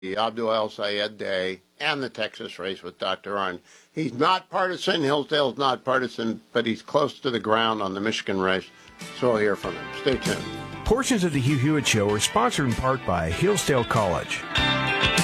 the Abdul El Sayed Day and the Texas race with Dr. Arnn. He's not partisan. Hillsdale's not partisan, but he's close to the ground on the Michigan race, so we'll hear from him. Stay tuned. Portions of the Hugh Hewitt Show are sponsored in part by Hillsdale College.